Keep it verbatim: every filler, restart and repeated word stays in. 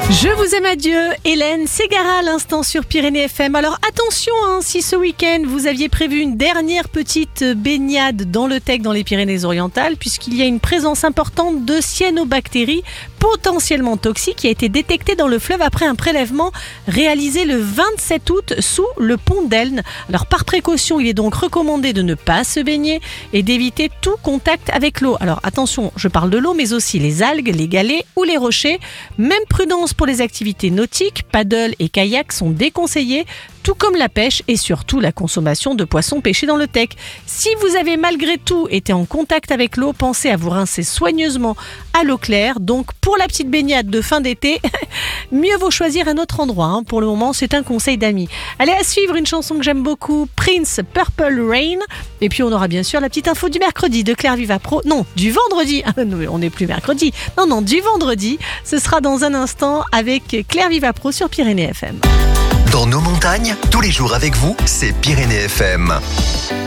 Je vous aime, adieu, Hélène Ségara à l'instant sur Pyrénées F M. Alors attention, hein, si ce week-end vous aviez prévu une dernière petite baignade dans le Tech, dans les Pyrénées-Orientales, puisqu'il y a une présence importante de cyanobactéries potentiellement toxiques qui a été détectée dans le fleuve après un prélèvement réalisé le vingt-sept août sous le pont d'Elne. Alors par précaution, il est donc recommandé de ne pas se baigner et d'éviter tout contact avec l'eau. Alors attention, je parle de l'eau, mais aussi les algues, les galets ou les rochers. Même prudence pour les activités nautiques, paddle et kayak sont déconseillés, tout comme la pêche et surtout la consommation de poissons pêchés dans le Tech. Si vous avez malgré tout été en contact avec l'eau, pensez à vous rincer soigneusement à l'eau claire. Donc pour la petite baignade de fin d'été, mieux vaut choisir un autre endroit. Hein. Pour le moment, c'est un conseil d'amis. Allez, à suivre une chanson que j'aime beaucoup, Prince, Purple Rain. Et puis on aura bien sûr la petite info du mercredi de Claire Viva Pro. Non, du vendredi. On n'est plus mercredi. Non, non, du vendredi. Ce sera dans un instant avec Claire Viva Pro sur Pyrénées F M. Dans nos montagnes, tous les jours avec vous, c'est Pyrénées F M.